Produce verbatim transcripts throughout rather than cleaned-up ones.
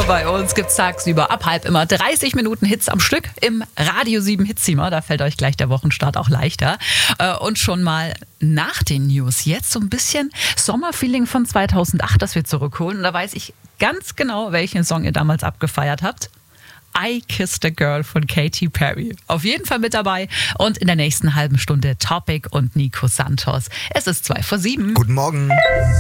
Bei uns gibt's tagsüber ab halb immer dreißig Minuten Hits am Stück im Radio sieben Hitzimmer. Da fällt euch gleich der Wochenstart auch leichter. Und schon mal nach den News jetzt so ein bisschen Sommerfeeling von zweitausendacht, das wir zurückholen. Und da weiß ich ganz genau, welchen Song ihr damals abgefeiert habt. I Kissed a Girl von Katy Perry. Auf jeden Fall mit dabei. Und in der nächsten halben Stunde Topic und Nico Santos. Es ist zwei vor sieben. Guten Morgen.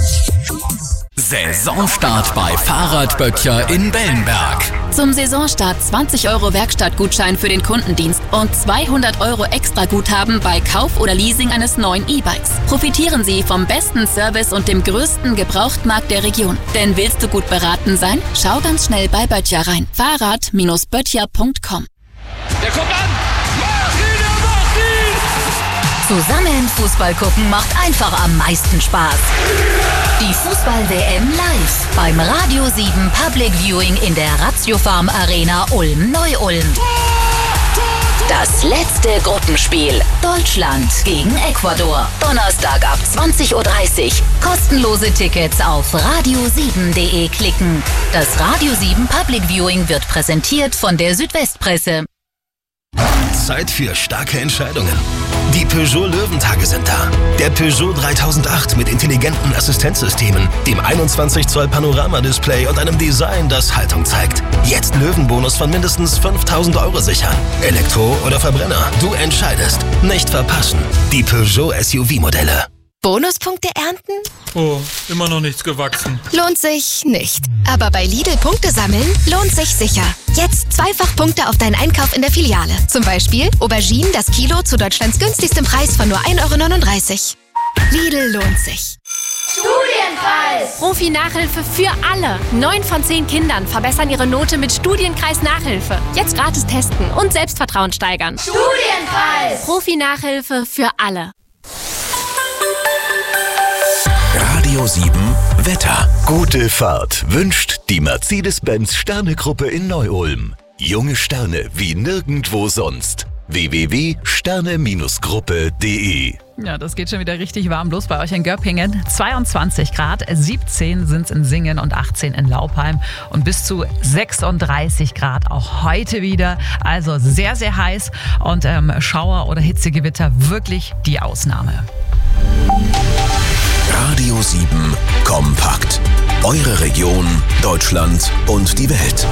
Saisonstart bei Fahrradböttcher in Bellenberg. Zum Saisonstart zwanzig Euro Werkstattgutschein für den Kundendienst und zweihundert Euro Extraguthaben bei Kauf oder Leasing eines neuen E-Bikes. Profitieren Sie vom besten Service und dem größten Gebrauchtmarkt der Region. Denn willst du gut beraten sein? Schau ganz schnell bei Böttcher rein. Fahrrad Böttcher punkt com. Der kommt an! Mach ihn, er macht ihn! Zusammen Fußball gucken macht einfach am meisten Spaß. Die Fußball-W M live beim Radio sieben Public Viewing in der Ratiofarm Arena Ulm-Neu-Ulm. Das letzte Gruppenspiel. Deutschland gegen Ecuador. Donnerstag ab zwanzig Uhr dreißig. Kostenlose Tickets auf radio sieben punkt de klicken. Das Radio sieben Public Viewing wird präsentiert von der Südwestpresse. Zeit für starke Entscheidungen. Die Peugeot Löwentage sind da. Der Peugeot dreitausendacht mit intelligenten Assistenzsystemen, dem einundzwanzig Zoll Panorama-Display und einem Design, das Haltung zeigt. Jetzt Löwenbonus von mindestens fünftausend Euro sichern. Elektro oder Verbrenner, du entscheidest. Nicht verpassen. Die Peugeot S U V-Modelle. Bonuspunkte ernten? Oh, immer noch nichts gewachsen. Lohnt sich nicht. Aber bei Lidl Punkte sammeln lohnt sich sicher. Jetzt zweifach Punkte auf deinen Einkauf in der Filiale. Zum Beispiel Auberginen das Kilo zu Deutschlands günstigstem Preis von nur ein Euro neununddreißig. Lidl lohnt sich. Studienkreis! Profi-Nachhilfe für alle. Neun von zehn Kindern verbessern ihre Note mit Studienkreis-Nachhilfe. Jetzt gratis testen und Selbstvertrauen steigern. Studienkreis! Profi-Nachhilfe für alle. Radio sieben Wetter. Gute Fahrt wünscht die Mercedes-Benz Sterne-Gruppe in Neu-Ulm. Junge Sterne wie nirgendwo sonst. w w w punkt sterne Gruppe punkt de. Ja, das geht schon wieder richtig warm los bei euch in Göppingen. zweiundzwanzig Grad, siebzehn sind es in Singen und achtzehn in Laupheim und bis zu sechsunddreißig Grad auch heute wieder. Also sehr, sehr heiß und ähm, Schauer oder Hitzegewitter wirklich die Ausnahme. Radio sieben Kompakt. Eure Region, Deutschland und die Welt.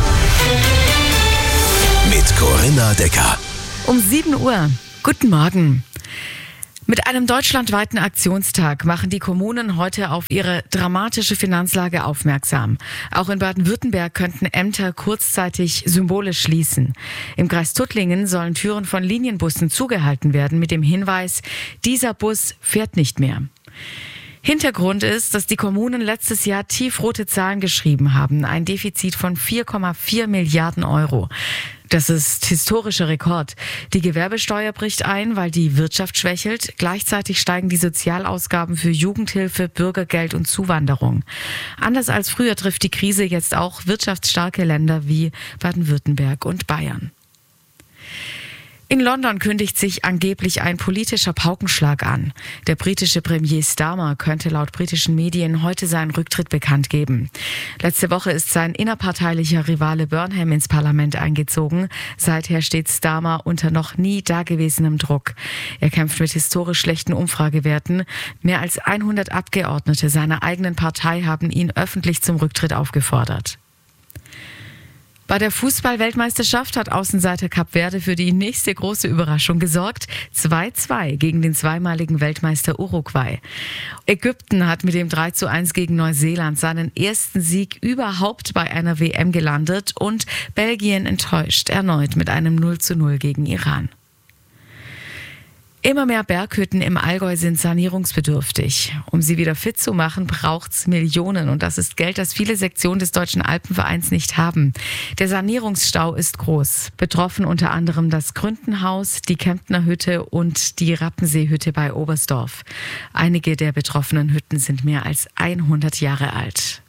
Mit Corinna Decker. Um sieben Uhr. Guten Morgen. Mit einem deutschlandweiten Aktionstag machen die Kommunen heute auf ihre dramatische Finanzlage aufmerksam. Auch in Baden-Württemberg könnten Ämter kurzzeitig symbolisch schließen. Im Kreis Tuttlingen sollen Türen von Linienbussen zugehalten werden mit dem Hinweis, dieser Bus fährt nicht mehr. Hintergrund ist, dass die Kommunen letztes Jahr tiefrote Zahlen geschrieben haben. Ein Defizit von vier Komma vier Milliarden Euro. Das ist historischer Rekord. Die Gewerbesteuer bricht ein, weil die Wirtschaft schwächelt. Gleichzeitig steigen die Sozialausgaben für Jugendhilfe, Bürgergeld und Zuwanderung. Anders als früher trifft die Krise jetzt auch wirtschaftsstarke Länder wie Baden-Württemberg und Bayern. In London kündigt sich angeblich ein politischer Paukenschlag an. Der britische Premier Starmer könnte laut britischen Medien heute seinen Rücktritt bekannt geben. Letzte Woche ist sein innerparteilicher Rivale Burnham ins Parlament eingezogen. Seither steht Starmer unter noch nie dagewesenem Druck. Er kämpft mit historisch schlechten Umfragewerten. Mehr als hundert Abgeordnete seiner eigenen Partei haben ihn öffentlich zum Rücktritt aufgefordert. Bei der Fußball-Weltmeisterschaft hat Außenseiter Kap Verde für die nächste große Überraschung gesorgt. zwei zu zwei gegen den zweimaligen Weltmeister Uruguay. Ägypten hat mit dem drei zu eins gegen Neuseeland seinen ersten Sieg überhaupt bei einer W M gelandet und Belgien enttäuscht erneut mit einem null zu null gegen Iran. Immer mehr Berghütten im Allgäu sind sanierungsbedürftig. Um sie wieder fit zu machen, braucht's Millionen. Und das ist Geld, das viele Sektionen des Deutschen Alpenvereins nicht haben. Der Sanierungsstau ist groß. Betroffen unter anderem das Gründenhaus, die Kemptner Hütte und die Rappenseehütte bei Oberstdorf. Einige der betroffenen Hütten sind mehr als hundert Jahre alt.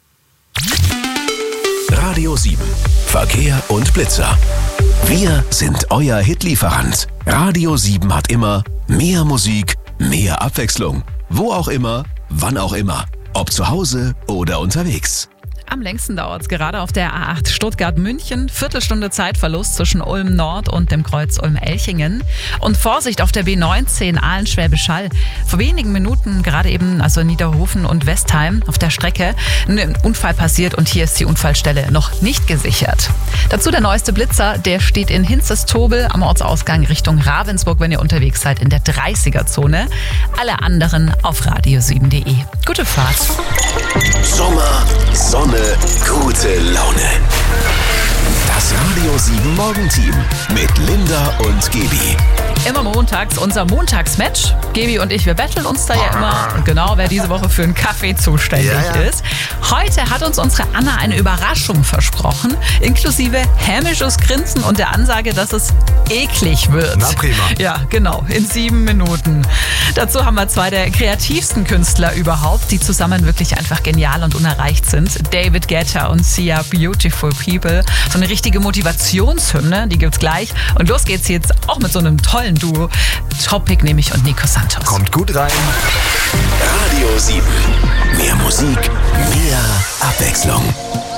Radio sieben. Verkehr und Blitzer. Wir sind euer Hitlieferant. Radio sieben hat immer mehr Musik, mehr Abwechslung. Wo auch immer, wann auch immer. Ob zu Hause oder unterwegs. Am längsten dauert es gerade auf der A acht Stuttgart-München. Viertelstunde Zeitverlust zwischen Ulm Nord und dem Kreuz Ulm-Elchingen. Und Vorsicht auf der B neunzehn Ahlen-Schwäbisch Hall. Vor wenigen Minuten gerade eben, also in Niederhofen und Westheim auf der Strecke, ein Unfall passiert und hier ist die Unfallstelle noch nicht gesichert. Dazu der neueste Blitzer, der steht in Hinzes-Tobel am Ortsausgang Richtung Ravensburg, wenn ihr unterwegs seid, in der dreißiger-Zone. Alle anderen auf radio sieben punkt de. Gute Fahrt. Sommer, Sonne, gute Laune. Das Radio sieben Morgenteam mit Linda und Gebi. Immer montags unser Montagsmatch. Gebi und ich, wir betteln uns da ja immer. Genau, wer diese Woche für einen Kaffee zuständig ja, ja. ist. Heute hat uns unsere Anna eine Überraschung versprochen, inklusive hämisches Grinsen und der Ansage, dass es eklig wird. Na prima. Ja, genau, in sieben Minuten. Dazu haben wir zwei der kreativsten Künstler überhaupt, die zusammen wirklich einfach genial und unerreicht sind. David Guetta und Sia, Beautiful People. So eine richtige Motivationshymne, die gibt's gleich. Und los geht's jetzt auch mit so einem tollen Duo. Topic nämlich und Nico Santos. Kommt gut rein. Radio sieben. Mehr Musik, mehr Abwechslung.